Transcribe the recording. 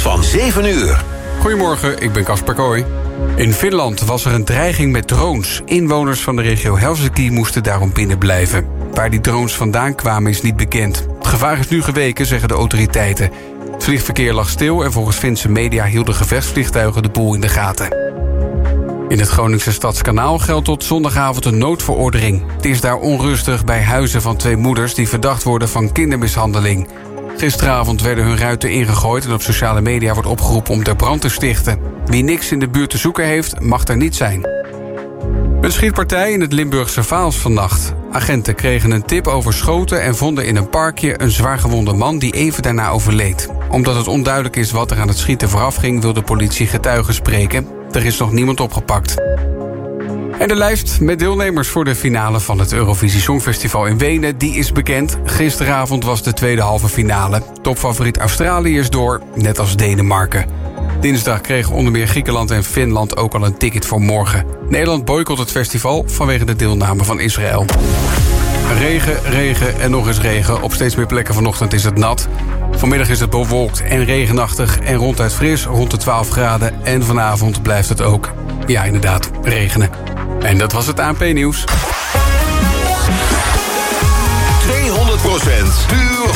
van 7 uur. Goedemorgen, ik ben Casper Kooi. In Finland was er een dreiging met drones. Inwoners van de regio Helsinki moesten daarom binnen blijven. Waar die drones vandaan kwamen is niet bekend. Het gevaar is nu geweken, zeggen de autoriteiten. Het vliegverkeer lag stil en volgens Finse media hielden gevechtsvliegtuigen de boel in de gaten. In het Groningse Stadskanaal geldt tot zondagavond een noodverordening. Het is daar onrustig bij huizen van 2 moeders die verdacht worden van kindermishandeling. Gisteravond werden hun ruiten ingegooid en op sociale media wordt opgeroepen om ter brand te stichten. Wie niks in de buurt te zoeken heeft, mag er niet zijn. Een schietpartij in het Limburgse Vaals vannacht. Agenten kregen een tip over schoten en vonden in een parkje een zwaargewonde man die even daarna overleed. Omdat het onduidelijk is wat er aan het schieten vooraf ging, wil de politie getuigen spreken. Er is nog niemand opgepakt. En de lijst met deelnemers voor de finale van het Eurovisie Songfestival in Wenen, die is bekend. Gisteravond was de tweede halve finale. Topfavoriet Australië is door, net als Denemarken. Dinsdag kregen onder meer Griekenland en Finland ook al een ticket voor morgen. Nederland boycott het festival vanwege de deelname van Israël. Regen, regen en nog eens regen. Op steeds meer plekken vanochtend is het nat. Vanmiddag is het bewolkt en regenachtig en ronduit fris, rond de 12 graden. En vanavond blijft het ook, ja inderdaad, regenen. En dat was het ANP-nieuws. 200% puur